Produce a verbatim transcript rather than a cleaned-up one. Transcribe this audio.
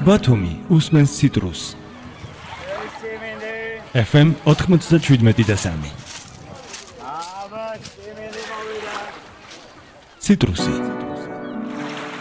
ბათუმი უსმენს ციტრუსს. ეფ ემ ოთხმოცდაშვიდმეტი და სამი. ციტრუსი